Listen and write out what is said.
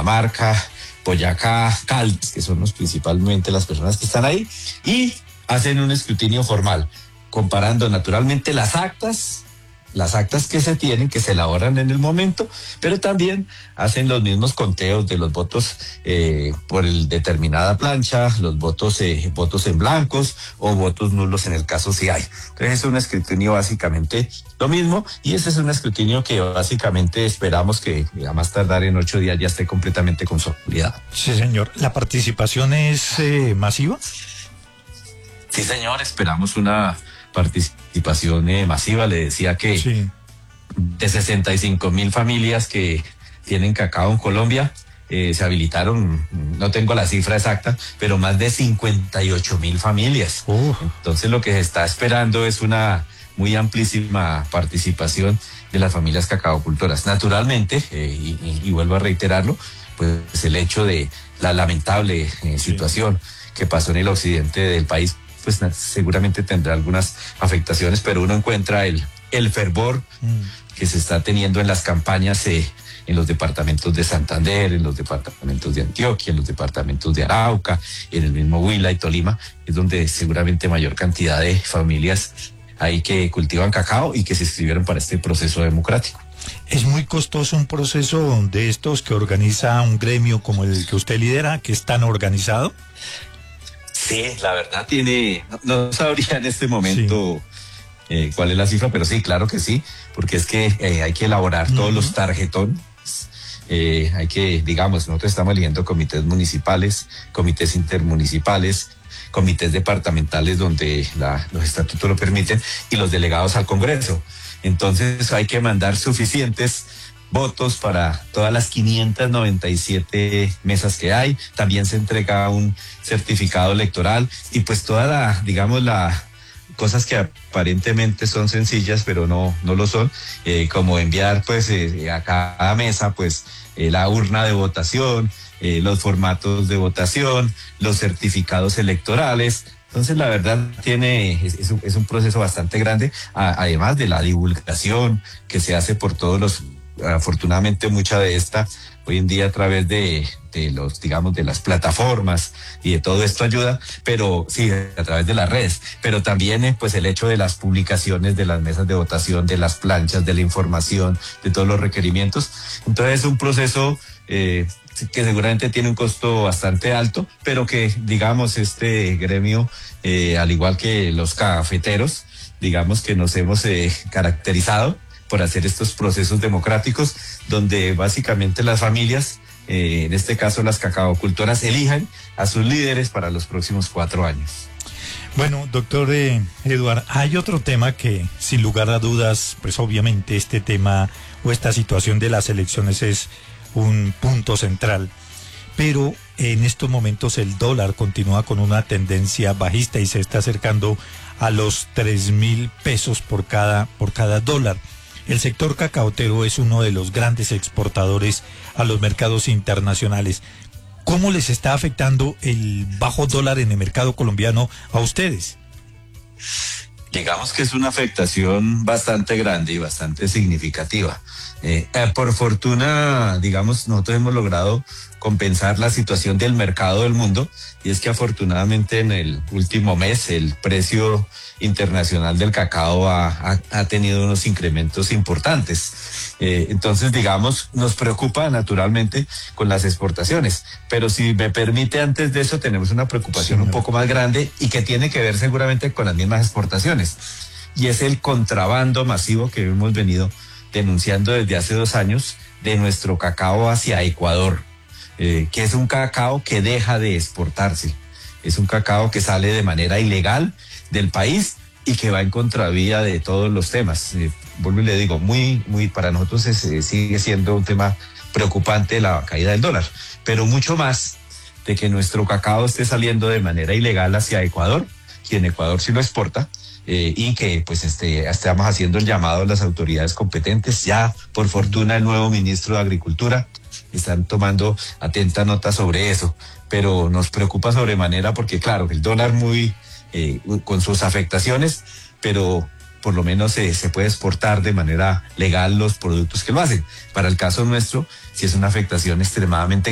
Cundinamarca, Boyacá, Caldas, que son principalmente las personas que están ahí, y hacen un escrutinio formal, comparando naturalmente las actas que se tienen, que se elaboran en el momento, pero también hacen los mismos conteos de los votos por el determinada plancha, los votos en blancos o votos nulos en el caso si hay. Entonces es un escrutinio básicamente lo mismo, y ese es un escrutinio que básicamente esperamos que a más tardar en 8 días ya esté completamente consolidado. Sí, señor. ¿La participación es masiva? Sí, señor, esperamos una participación masiva. Le decía que sí, de 65,000 familias que tienen cacao en Colombia, se habilitaron, no tengo la cifra exacta, pero más de 58,000 familias. Entonces lo que se está esperando es una muy amplísima participación de las familias cacaocultoras. Naturalmente, y vuelvo a reiterarlo, pues el hecho de la lamentable situación que pasó en el occidente del país, pues seguramente tendrá algunas afectaciones, pero uno encuentra el fervor que se está teniendo en las campañas en los departamentos de Santander, en los departamentos de Antioquia, en los departamentos de Arauca, en el mismo Huila y Tolima, es donde seguramente mayor cantidad de familias hay que cultivan cacao y que se inscribieron para este proceso democrático. ¿Es muy costoso un proceso de estos que organiza un gremio como el que usted lidera, que es tan organizado? Sí, la verdad no sabría en este momento cuál es la cifra, pero sí, claro que sí, porque es que hay que elaborar todos los tarjetones, hay que, digamos, nosotros estamos eligiendo comités municipales, comités intermunicipales, comités departamentales donde los estatutos lo permiten, y los delegados al Congreso. Entonces hay que mandar suficientes votos para todas las 597 mesas que hay. También se entrega un certificado electoral, y pues toda cosas que aparentemente son sencillas, pero no lo son, como enviar pues a cada mesa pues la urna de votación, los formatos de votación, los certificados electorales. Entonces la verdad es un proceso bastante grande, además de la divulgación que se hace por todos los. Afortunadamente mucha de esta hoy en día a través de los, digamos, de las plataformas y de todo esto ayuda, pero sí, a través de las redes, pero también pues el hecho de las publicaciones de las mesas de votación, de las planchas, de la información, de todos los requerimientos. Entonces es un proceso que seguramente tiene un costo bastante alto, pero que, digamos, este gremio, al igual que los cafeteros, digamos que nos hemos caracterizado por hacer estos procesos democráticos, donde básicamente las familias, en este caso las cacaocultoras, elijan a sus líderes para los próximos 4 años. Bueno, doctor Eduard, hay otro tema que, sin lugar a dudas, pues obviamente este tema o esta situación de las elecciones es un punto central, pero en estos momentos el dólar continúa con una tendencia bajista y se está acercando a los 3,000 pesos por cada dólar. El sector cacaotero es uno de los grandes exportadores a los mercados internacionales. ¿Cómo les está afectando el bajo dólar en el mercado colombiano a ustedes? Digamos que es una afectación bastante grande y bastante significativa. Por fortuna, digamos, nosotros hemos logrado compensar la situación del mercado del mundo, y es que afortunadamente en el último mes el precio internacional del cacao ha tenido unos incrementos importantes. Entonces, digamos, nos preocupa naturalmente con las exportaciones, pero si me permite, antes de eso tenemos una preocupación un poco más grande y que tiene que ver seguramente con las mismas exportaciones, y es el contrabando masivo que hemos venido denunciando desde hace 2 años de nuestro cacao hacia Ecuador, que es un cacao que deja de exportarse, es un cacao que sale de manera ilegal del país y que va en contravía de todos los temas. Vuelvo y le digo, muy para nosotros sigue siendo un tema preocupante la caída del dólar, pero mucho más de que nuestro cacao esté saliendo de manera ilegal hacia Ecuador, quien Ecuador sí lo exporta, y que pues estamos haciendo el llamado a las autoridades competentes. Ya por fortuna el nuevo ministro de Agricultura están tomando atenta nota sobre eso, pero nos preocupa sobremanera porque claro, el dólar con sus afectaciones, pero por lo menos se puede exportar de manera legal los productos que lo hacen. Para el caso nuestro, sí es una afectación extremadamente